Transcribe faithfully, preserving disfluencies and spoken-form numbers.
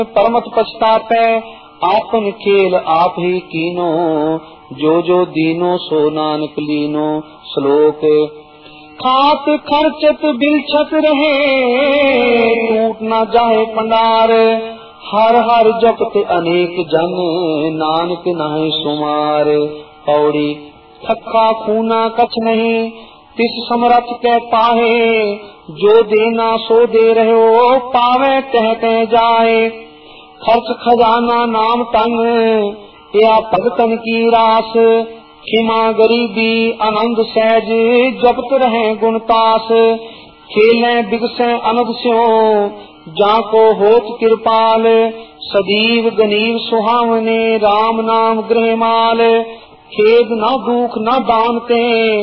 परमत पछतापै आपन खेल आप ही कीनो, जो जो दीनो सो नानक लीनो। श्लोक खात खर्चत बिलछत रहे, टूट न जाए पंडार। हर हर जपत अनेक जन, नानक नाहि सुमार। पौड़ी थक्का खूना कछ नहीं, तिस समरथ कै पाहे। जो देना सो दे रहे हो, पावे तह तह जाए। खर्च खजाना नाम तन, या भगतन की रास। खिमा गरीबी आनंद सहज, जपत रहे गुणतास। खेलें बिगसें अनद स्यों, जाको होत कृपाल। सदीव गनीव सुहावने, राम नाम गृह माल। खेद न दुख न दानते,